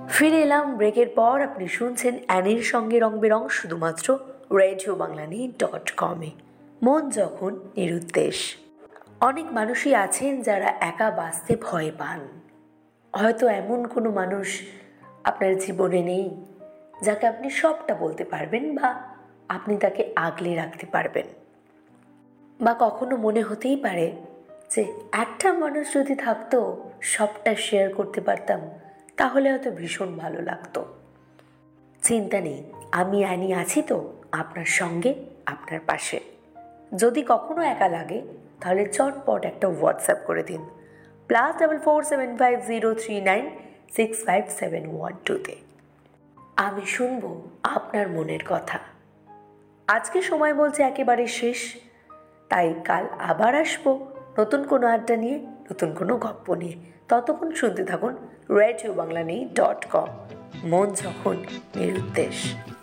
ফিরে এলাম ব্রেকের পর। আপনি শুনছেন অ্যানির সঙ্গে রং বেরং, শুধুমাত্র RadioBanglani.com-এ। মন যখন নিরুদ্দেশ। অনেক মানুষই আছেন যারা একা বাঁচতে ভয় পান। হয়তো এমন কোনো মানুষ আপনার জীবনে নেই যাকে আপনি সবটা বলতে পারবেন বা আপনি তাকে আগলে রাখতে পারবেন। বা কখনো মনে হতেই পারে যে একটা মানুষ যদি থাকতো, সবটা শেয়ার করতে পারতাম, তাহলে হয়তো ভীষণ ভালো লাগতো। চিন্তা নেই, আমি অ্যানি আছি তো আপনার সঙ্গে, আপনার পাশে। যদি কখনো একা লাগে তাহলে চটপট একটা হোয়াটসঅ্যাপ করে দিন +447503965712-তে। আমি শুনবো আপনার মনের কথা। আজকে সময় বলছে একেবারে শেষ, তাই কাল আবার আসবো নতুন কোনো আড্ডা নিয়ে, নতুন কোনো গল্প নিয়ে। ততক্ষণ শুনতে থাকুন RadioBanglani.com, মন যখন নিরুদ্দেশ।